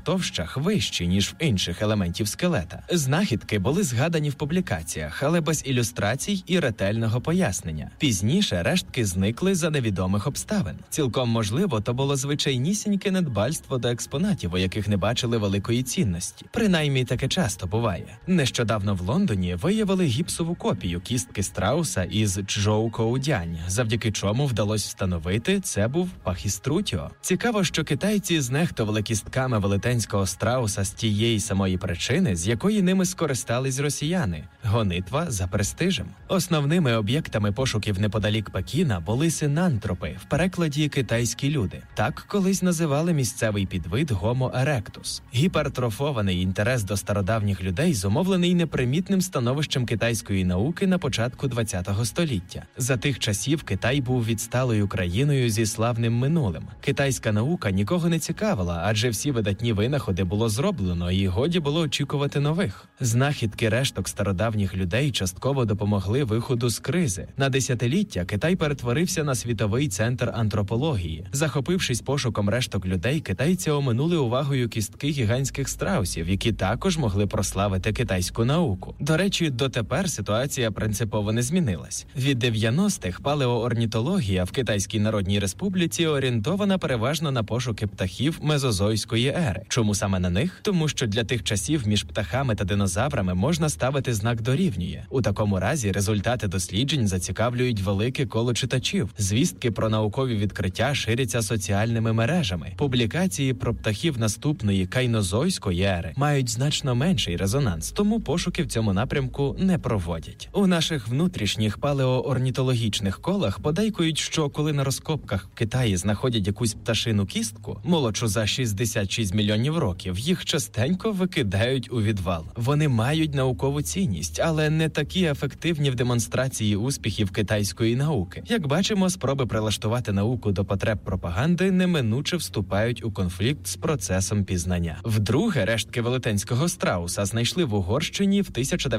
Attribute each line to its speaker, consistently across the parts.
Speaker 1: товщах вищі, ніж в інших елементів скелета. Знахідки були згадані в публікаціях, але без ілюстрацій і ретельного пояснення. Пізніше рештки зникли за невідомих обставин. Цілком можливо, то було звичайнісіньке недбальство до експонатів, у яких не бачили великої цінності. Принаймні, таке часто буває. Нещодавно в Лондоні виявили гіпсову копію кістки страуса із Чжоукоудянь, завдяки чому вдалося встановити, це був пахіструтіо. Цікаво, що китайці знехтували кістками велетенського страуса з тієї самої причини, з якої ними скористались росіяни – гонитва за престижем. Основними об'єктами пошуків неподалік Пекіна були синантропи, в перекладі «китайські люди». Так колись називали місцевий підвид Homo erectus. Гіпертрофований інтерес до стародавніх людей зумовлений непримітним становищем китайської науки на початку ХХ століття. За тих часів Китай був відсталою країною зі славним минулим. Китайська наука нікого не цікавила, адже всі видатні винаходи було зроблено і годі було очікувати нових. Знахідки решток стародавніх людей частково допомогли виходу з кризи. На десятиліття Китай перетворився на світовий центр антропології. Захопившись пошуком решток людей, китайці оминули увагою кістки гігантських страусів, які також могли прославити китайську науку. До речі, дотепер ситуація принципово не змінилась. Від 90-х палеоорнітологія в Китайській Народній Республіці орієнтована переважно на пошуки птахів мезозойської ери. Чому саме на них? Тому що для тих часів між птахами та динозаврами можна ставити знак «дорівнює». У такому разі результати досліджень зацікавлюють велике коло читачів. Звістки про наукові відкриття ширяться соціальними мережами. Публікації про птахів наступної кайнозойської ери мають значно менший резонанс, тому пошуки в цьому напрямку не проводять. У наших внутрішніх палеоорнітологічних колах подейкують, що коли на розкопках в Китаї знаходять якусь пташину кістку, молодшу за 66 мільйонів років, їх частенько викидають у відвал. Вони мають наукову цінність, але не такі ефективні в демонстрації успіхів китайської науки. Як бачимо, спроби прилаштувати науку до потреб пропаганди неминуче вступають у конфлікт з процесом пізнання. Вдруге, рештки велетенського страуса знайшли в Угорщині в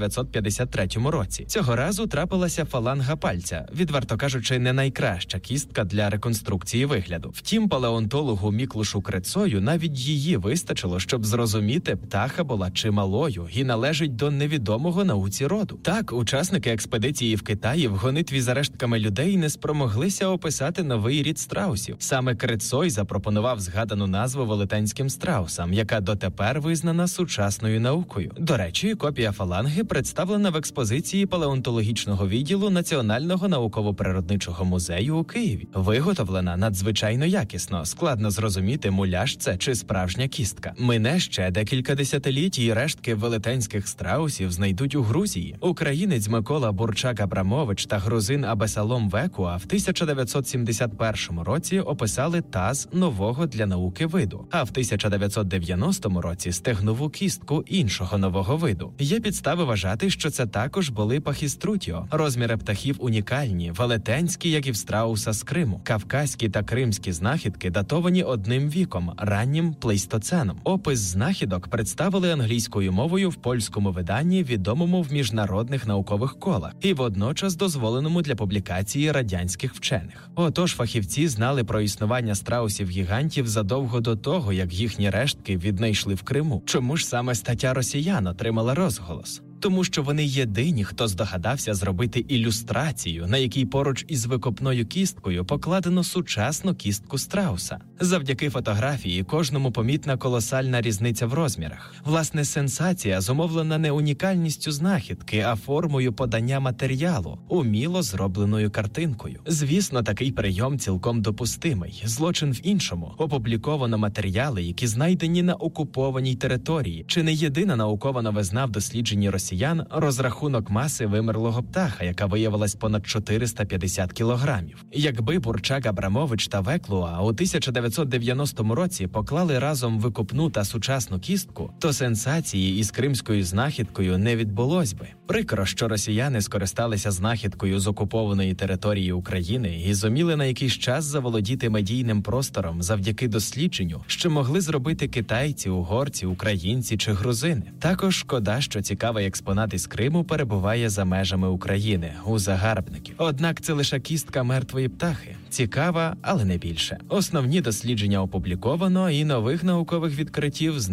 Speaker 1: 1953 році. Цього разу трапилася фаланга пальця, відверто кажучи, не найкраща кістка для реконструкції вигляду. Втім, палеонтологу Міклушу Крецою навіть її вистачило, щоб зрозуміти, птаха була чималою і належить до невідомого науці роду. Так, учасники експедиції в Китаї в гонитві за рештками людей не спромоглися описати новий рід страусів. Саме Крецой запропонував згадану назву велетенським страусам, яка дотепер визнана сучасною наукою. До речі, копія фаланги представлена в експозиції палеонтологічного відділу Національного науково-природничого музею у Києві. Виготовлена надзвичайно якісно, складно зрозуміти, муляж це чи справжня кістка. Мине ще декілька десятиліть і рештки велетенських страусів знайдуть у Грузії. Українець Микола Бурчак-Абрамович та грузин Абесалом Векуа в 1971 році описали таз нового для науки виду, а в 1990 році стегнову кістку іншого нового виду. Є підстави вважати, що це також були пахіструтіо. Розміри птахів унікальні, велетенські, як і в страуса з Криму. Кавказькі та кримські знахідки датовані одним віком – раннім плейстоценом. Опис знахідок представили англійською мовою в польському виданні, відомому в міжнародних наукових колах, і водночас дозволеному для публікації радянських вчених. Отож, фахівці знали про існування страусів-гігантів задовго до того, як їхні рештки віднайшли в Криму. Чому ж саме стаття «Росіян» отримала розголос? Тому що вони єдині, хто здогадався зробити ілюстрацію, на якій поруч із викопною кісткою покладено сучасну кістку страуса. Завдяки фотографії кожному помітна колосальна різниця в розмірах. Власне, сенсація зумовлена не унікальністю знахідки, а формою подання матеріалу, уміло зробленою картинкою. Звісно, такий прийом цілком допустимий. Злочин в іншому. Опубліковано матеріали, які знайдені на окупованій території. Чи не єдина наукова новизна в дослідженні росіян розрахунок маси вимерлого птаха, яка виявилась понад 450 кілограмів. Якби Бурчак-Абрамович та Веклуа у 1990 році поклали разом викопну та сучасну кістку, то сенсації із кримською знахідкою не відбулось би. Прикро, що росіяни скористалися знахідкою з окупованої території України і зуміли на якийсь час заволодіти медійним простором завдяки дослідженню, що могли зробити китайці, угорці, українці чи грузини. Також шкода, що цікавий експонат із Криму перебуває за межами України, у загарбників. Однак це лише кістка мертвої птахи. Цікава, але не більше. Основні дослідження опубліковано, і нових наукових відкриттів